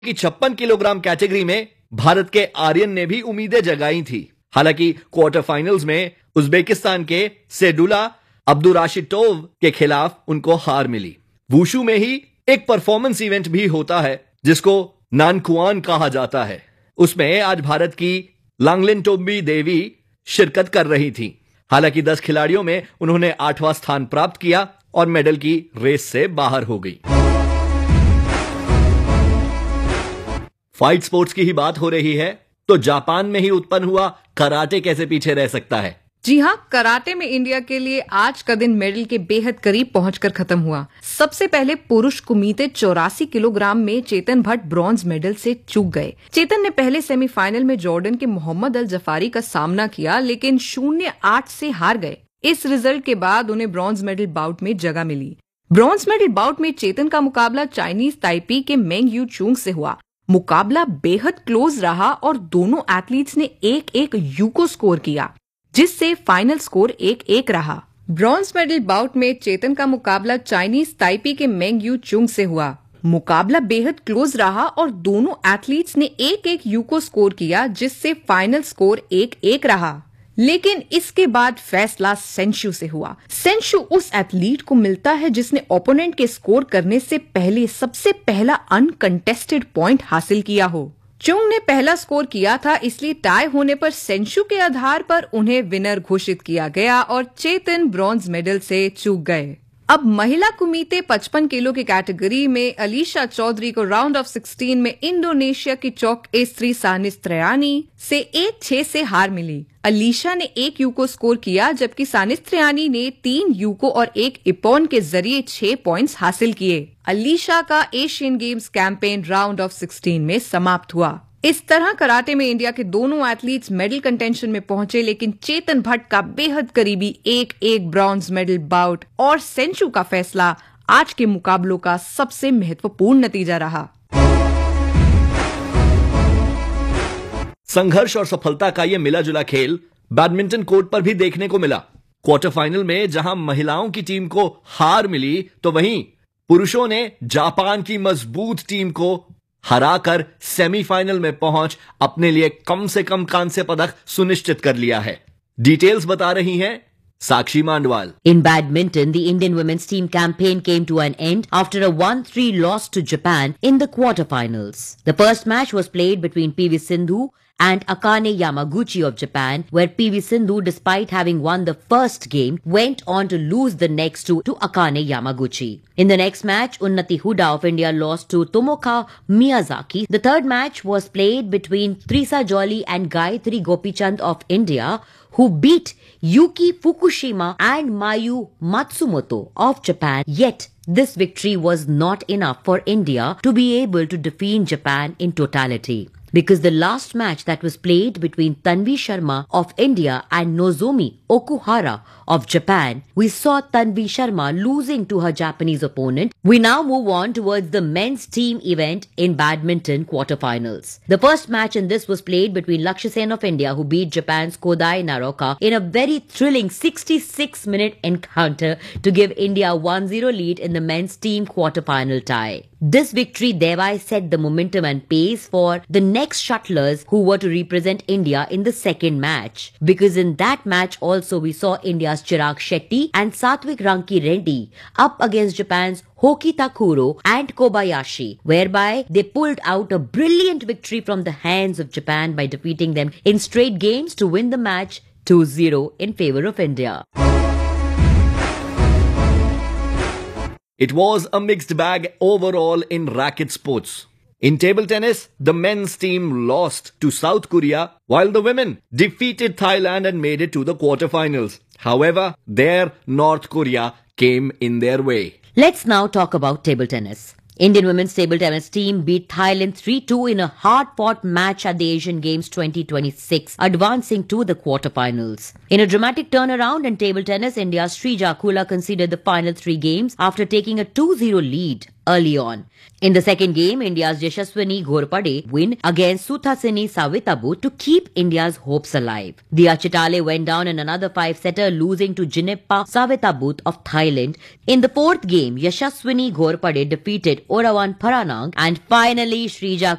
कि 56 kilogram category में भारत के आर्यन ने भी उम्मीदें जगाई थी। हालांकि क्वार्टर फाइनल्स में उज्बेकिस्तान के सेडुला अब्दुराशिटोव के खिलाफ उनको हार मिली। वुशु में ही एक परफॉर्मेंस इवेंट भी होता है जिसको नानकुआन कहा जाता है। उसमें आज भारत की लांगलिनटोम्बी देवी शिरकत कर रही थी। हालांकि 10 खिलाड़ियों में उन्होंने 8वां स्थान प्राप्त किया और मेडल की रेस से बाहर हो गई। फाइट स्पोर्ट्स की ही बात हो रही है तो जापान में ही उत्पन्न हुआ कराटे कैसे पीछे रह सकता है। जी हाँ, कराटे में इंडिया के लिए आज का दिन मेडल के बेहद करीब पहुंचकर खत्म हुआ। सबसे पहले पुरुष कुमीते 84 किलोग्राम में चेतन भट्ट ब्रॉन्ज मेडल से चूक गए। चेतन ने पहले सेमीफाइनल में जॉर्डन के मोहम्मद अल जफारी का सामना किया लेकिन 0-8 से हार गए। इस रिजल्ट के बाद उन्हें ब्रॉन्ज मेडल बाउट में जगह मिली। ब्रॉन्ज मेडल बाउट में चेतन का मुकाबला चाइनीज ताइपी के मेंग यू चूंग से हुआ। मुकाबला बेहद क्लोज रहा और दोनों एथलीट्स ने 1-1 यूको स्कोर किया, जिससे फाइनल स्कोर 1-1 रहा। ब्रॉन्ज मेडल बाउट में चेतन का मुकाबला चाइनीज ताइपी के मेंग यू चुंग से हुआ। मुकाबला बेहद क्लोज रहा और दोनों एथलीट्स ने 1-1 यूको स्कोर किया, जिससे फाइनल स्कोर 1-1 रहा। लेकिन इसके बाद फैसला सेंशु से हुआ। सेंशु उस एथलीट को मिलता है जिसने ओपोनेंट के स्कोर करने से पहले सबसे पहला अनकंटेस्टेड पॉइंट हासिल किया हो। चुंग ने पहला स्कोर किया था, इसलिए टाई होने पर सेंशु के आधार पर उन्हें विनर घोषित किया गया और चेतन ब्रॉन्ज मेडल से चूक गए। अब महिला कुमीते 55 किलो की कैटेगरी में अलीशा चौधरी को राउंड ऑफ 16 में इंडोनेशिया की चौक एस्त्री सानिस्त्रयानी से 1-6 से हार मिली। अलीशा ने 1 यूको स्कोर किया जबकि सानिस्त्रयानी ने 3 यूको और 1 इपॉन के जरिए 6 पॉइंट्स हासिल किए। अलीशा का Asian games campaign round of 16 में समाप्त हुआ। इस तरह कराटे में इंडिया के दोनों एथलीट्स मेडल कंटेंशन में पहुंचे, लेकिन चेतन भट्ट का बेहद करीबी 1-1 ब्रॉन्ज मेडल बाउट और सेंशु का फैसला आज के मुकाबलों का सबसे महत्वपूर्ण नतीजा रहा। संघर्ष और सफलता का यह मिला जुला खेल बैडमिंटन कोर्ट पर भी देखने को मिला। क्वार्टर फाइनल में जहां महिलाओं की टीम को हार मिली तो वहीं पुरुषों ने जापान की मजबूत टीम को हराकर सेमीफाइनल में पहुंच अपने लिए कम से कम कांस्य पदक सुनिश्चित कर लिया है। डिटेल्स बता रही हैं Sakshi Mandwal. In badminton, the Indian women's team campaign came to an end after a 1-3 loss to Japan in the quarterfinals. The first match was played between PV Sindhu and Akane Yamaguchi of Japan, where PV Sindhu, despite having won the first game, went on to lose the next two to Akane Yamaguchi. In the next match, Unnati Huda of India lost to Tomoka Miyazaki. The third match was played between Trisa Jolly and Gayatri Gopichand of India, who beat Yuki Fukushima and Mayu Matsumoto of Japan. Yet, this victory was not enough for India to be able to defeat Japan in totality. Because the last match that was played between Tanvi Sharma of India and Nozomi Okuhara of Japan, we saw Tanvi Sharma losing to her Japanese opponent. We now move on towards the men's team event in badminton quarterfinals. The first match in this was played between Lakshya Sen of India, who beat Japan's Kodai Naroka in a very thrilling 66-minute encounter to give India 1-0 lead in the men's team quarterfinal tie. This victory thereby set the momentum and pace for the next shuttlers who were to represent India in the second match. Because in that match also we saw India's Chirag Shetty and Satvik Ranki Reddy up against Japan's Hoki Takuro and Kobayashi, whereby they pulled out a brilliant victory from the hands of Japan by defeating them in straight games to win the match 2-0 in favor of India. It was a mixed bag overall in racket sports. In table tennis, the men's team lost to South Korea, while the women defeated Thailand and made it to the quarterfinals. However, there North Korea came in their way. Let's now talk about table tennis. Indian women's table tennis team beat Thailand 3-2 in a hard-fought match at the Asian Games 2026, advancing to the quarterfinals. In a dramatic turnaround in table tennis, India's Srija Khula conceded the final 3 games after taking a 2-0 lead early on. In the second game, India's Yashaswini Ghorpade win against Suthasini Savitabut to keep India's hopes alive. Diya Chitale went down in another 5-setter, losing to Jineppa Savitabut of Thailand. In the fourth game, Yashaswini Ghorpade defeated Orawan Paranang, and finally Shrija